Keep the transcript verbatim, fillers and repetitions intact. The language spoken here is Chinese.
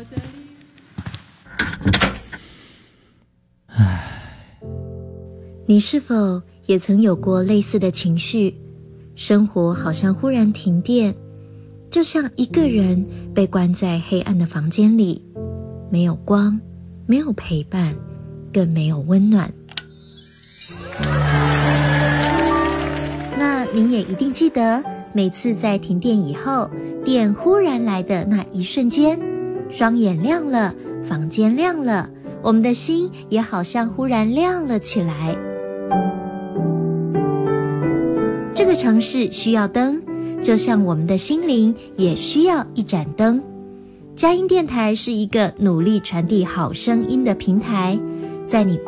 你是否也曾有过类似的情绪？生活好像忽然停电，就像一个人被关在黑暗的房间里，没有光，没有陪伴，更没有温暖。那您也一定记得，每次在停电以后，电忽然来的那一瞬间，双眼亮了，房间亮了，我们的心也好像忽然亮了起来。这个城市需要灯，就像我们的心灵也需要一盏灯。佳音电台是一个努力传递好声音的平台，在你